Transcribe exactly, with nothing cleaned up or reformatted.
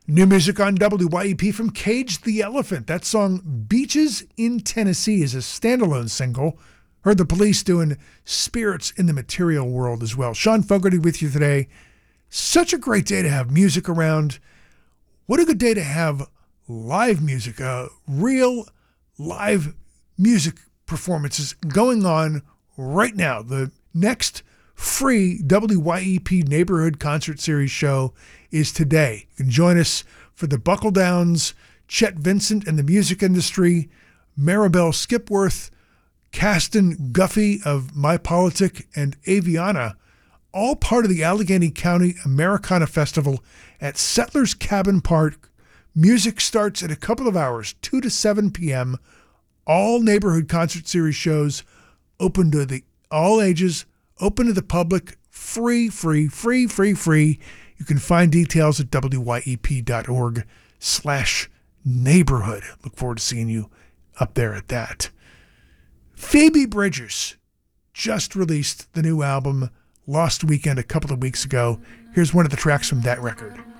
New music on W Y E P from Cage the Elephant. That song, Beaches in Tennessee, is a standalone single. Heard the Police doing Spirits in the Material World as well. Sean Fogarty with you today. Such a great day to have music around. What a good day to have live music, uh, real live music performances going on right now. The next free W Y E P Neighborhood Concert Series show is today. You can join us for the Buckle Downs, Chet Vincent and the Music Industry, Maribel Skipworth, Caston Guffey of My Politic, and Aviana, all part of the Allegheny County Americana Festival at Settlers Cabin Park. Music starts in a couple of hours, two to seven p.m. All Neighborhood Concert Series shows open to the all ages, open to the public, free, free, free, free, free. You can find details at wyep.org slash neighborhood. Look forward to seeing you up there at that. Phoebe Bridgers just released the new album Lost Weekend a couple of weeks ago. Here's one of the tracks from that record.